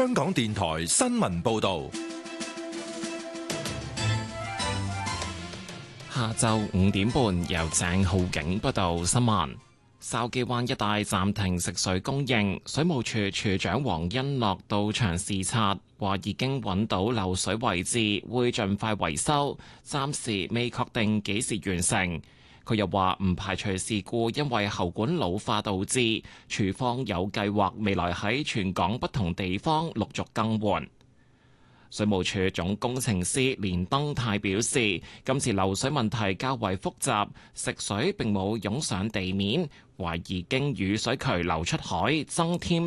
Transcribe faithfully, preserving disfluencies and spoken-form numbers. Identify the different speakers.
Speaker 1: 香港電台新聞報道。
Speaker 2: 下晝五點半，由鄭浩景報道新聞。筲箕灣一帶暫停食水供應，水務署署長黃欣樂到場視察，話已經揾到漏水位置，會盡快維修，暫時未確定幾時完成。佢又話唔排除事故因為喉管老化導致，署方有計劃未來喺全港不同地方陸續更換。水務署總工程師連登泰表示，今次漏水問題較為複雜，食水並冇湧上地面，懷疑經雨水渠流出海，增添